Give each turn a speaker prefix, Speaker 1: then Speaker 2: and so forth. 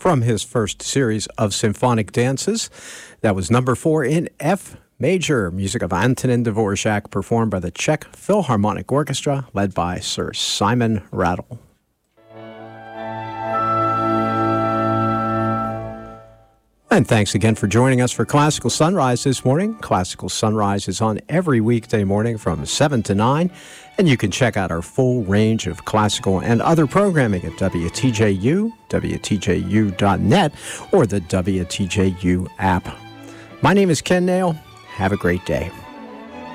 Speaker 1: from his first series of symphonic dances. That was number 4 in F major, music of Antonin Dvorak, performed by the Czech Philharmonic Orchestra, led by Sir Simon Rattle. And thanks again for joining us for Classical Sunrise this morning. Classical Sunrise is on every weekday morning from 7 to 9, and you can check out our full range of classical and other programming at WTJU, WTJU.net, or the WTJU app. My name is Ken Nail. Have a great day.